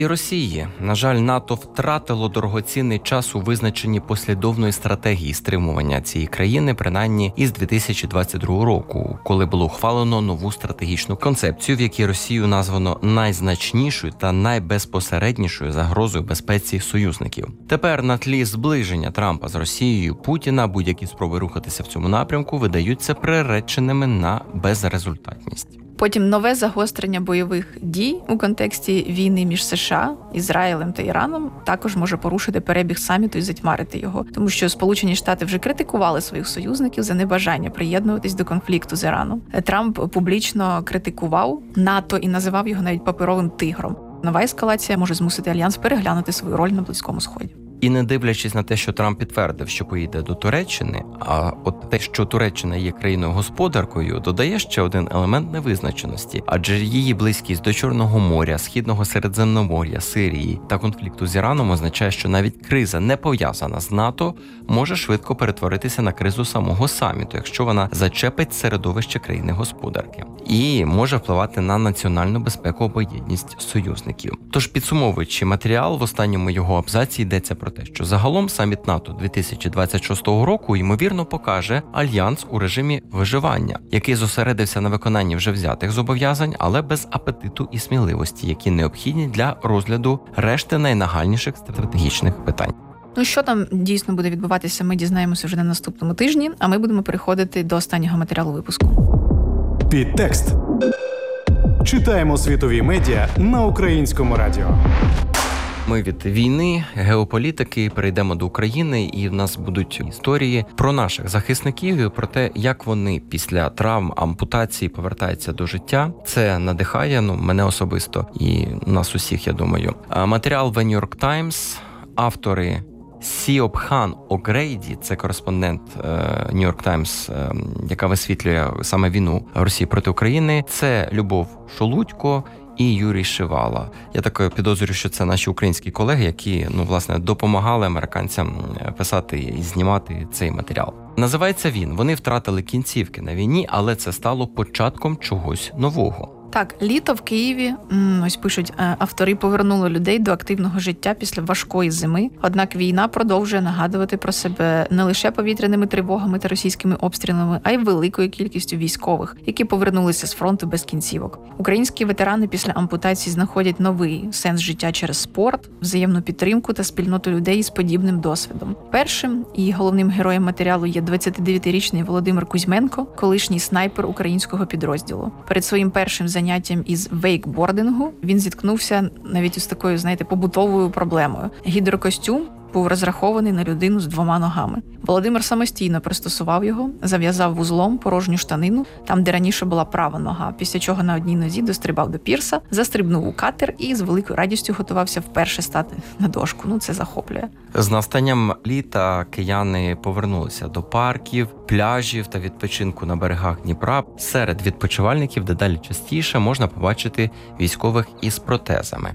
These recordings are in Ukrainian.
І Росії. На жаль, НАТО втратило дорогоцінний час у визначенні послідовної стратегії стримування цієї країни, принаймні із 2022 року, коли було ухвалено нову стратегічну концепцію, в якій Росію названо найзначнішою та найбезпосереднішою загрозою безпеці союзників. Тепер на тлі зближення Трампа з Росією Путіна будь-які спроби рухатися в цьому напрямку видаються приреченими на безрезультатність. Потім нове загострення бойових дій у контексті війни між США, Ізраїлем та Іраном також може порушити перебіг саміту і затьмарити його, тому що Сполучені Штати вже критикували своїх союзників за небажання приєднуватись до конфлікту з Іраном. Трамп публічно критикував НАТО і називав його навіть паперовим тигром. Нова ескалація може змусити Альянс переглянути свою роль на Близькому Сході. І не дивлячись на те, що Трамп підтвердив, що поїде до Туреччини, а от те, що Туреччина є країною-господаркою, додає ще один елемент невизначеності. Адже її близькість до Чорного моря, Східного Середземномор'я, Сирії та конфлікту з Іраном означає, що навіть криза, не пов'язана з НАТО, може швидко перетворитися на кризу самого саміту, якщо вона зачепить середовище країни-господарки. І може впливати на національну безпеку або єдність союзників. Тож, підсумовуючи матеріал, в останньому його абзаці йдеться про те, що загалом саміт НАТО 2026 року, ймовірно, покаже альянс у режимі виживання, який зосередився на виконанні вже взятих зобов'язань, але без апетиту і сміливості, які необхідні для розгляду решти найнагальніших стратегічних питань. Ну, що там дійсно буде відбуватися, ми дізнаємося вже на наступному тижні, а ми будемо переходити до останнього матеріалу випуску. Підтекст. Читаємо світові медіа на Українському радіо. Ми від війни, геополітики перейдемо до України, і в нас будуть історії про наших захисників і про те, як вони після травм, ампутації повертаються до життя. Це надихає, мене особисто і нас усіх, я думаю. Матеріал The New York Times, автори Сіобхан Огрейді, це кореспондент New York Times, яка висвітлює саме війну Росії проти України. Це Любов Шолудько і Юрій Шивала. Я так підозрюю, що це наші українські колеги, які, власне, допомагали американцям писати і знімати цей матеріал. Називається він «Вони втратили кінцівки на війні, але це стало початком чогось нового». Так, літо в Києві, ось пишуть, автори повернули людей до активного життя після важкої зими. Однак війна продовжує нагадувати про себе не лише повітряними тривогами та російськими обстрілами, а й великою кількістю військових, які повернулися з фронту без кінцівок. Українські ветерани після ампутації знаходять новий сенс життя через спорт, взаємну підтримку та спільноту людей з подібним досвідом. Першим і головним героєм матеріалу є 29-річний Володимир Кузьменко, колишній снайпер українського підрозділу. Перед своїм першим заняттям із вейкбордингу він зіткнувся навіть із такою, побутовою проблемою. Гідрокостюм був розрахований на людину з 2 ногами. Володимир самостійно пристосував його, зав'язав вузлом порожню штанину, там, де раніше була права нога, після чого на одній нозі дострибав до пірса, застрибнув у катер і з великою радістю готувався вперше стати на дошку. Це захоплює. З настанням літа кияни повернулися до парків, пляжів та відпочинку на берегах Дніпра. Серед відпочивальників дедалі частіше можна побачити військових із протезами.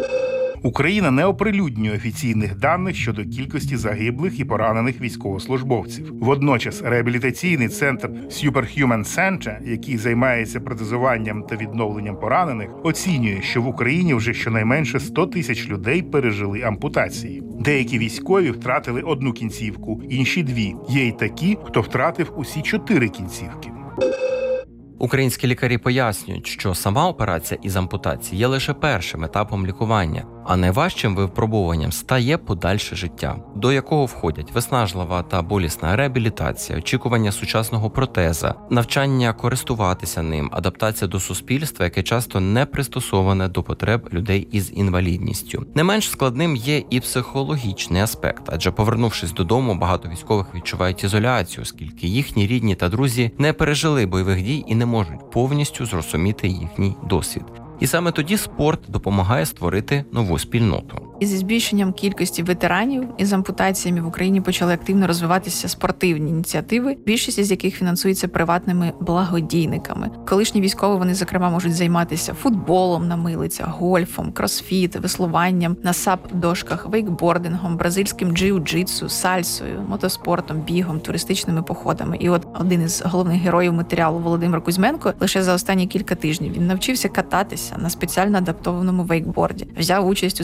Україна не оприлюднює офіційних даних щодо кількості загиблих і поранених військовослужбовців. Водночас реабілітаційний центр Superhuman Center, який займається протезуванням та відновленням поранених, оцінює, що в Україні вже щонайменше 100 тисяч людей пережили ампутації. Деякі військові втратили 1 кінцівку, інші 2. Є й такі, хто втратив усі 4 кінцівки. Українські лікарі пояснюють, що сама операція із ампутації є лише першим етапом лікування, а найважчим випробуванням стає подальше життя, до якого входять виснажлива та болісна реабілітація, очікування сучасного протеза, навчання користуватися ним, адаптація до суспільства, яке часто не пристосоване до потреб людей із інвалідністю. Не менш складним є і психологічний аспект, адже повернувшись додому, багато військових відчувають ізоляцію, оскільки їхні рідні та друзі не пережили бойових дій і не можуть повністю зрозуміти їхній досвід. І саме тоді спорт допомагає створити нову спільноту. І зі збільшенням кількості ветеранів із ампутаціями в Україні почали активно розвиватися спортивні ініціативи, більшість з яких фінансується приватними благодійниками. Колишні військові, вони, зокрема, можуть займатися футболом на милицях, гольфом, кросфіт, веслуванням на сап-дошках, вейкбордингом, бразильським джиу-джитсу, сальсою, мотоспортом, бігом, туристичними походами. І от один із головних героїв матеріалу Володимир Кузьменко лише за останні кілька тижнів він навчився кататись тренуватися на спеціально адаптованому вейкборді, взяв участь у